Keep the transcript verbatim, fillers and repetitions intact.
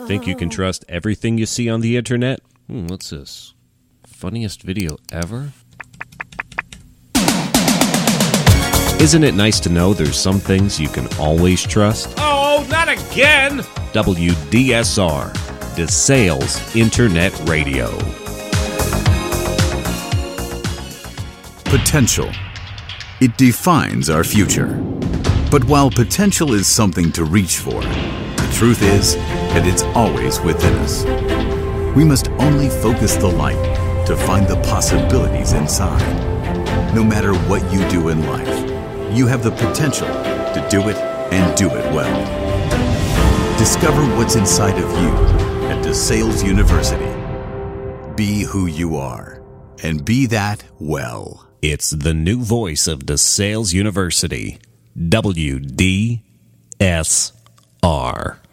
Think you can trust everything you see on the internet? Hmm, what's this? Funniest video ever? Isn't it nice to know there's some things you can always trust? Oh, not again! W D S R, DeSales Internet Radio. Potential. It defines our future. But while potential is something to reach for, the truth is that it's always within us. We must only focus the light to find the possibilities inside. No matter what you do in life, you have the potential to do it and do it well. Discover what's inside of you at DeSales University. Be who you are and be that well. It's the new voice of DeSales University, W D S R.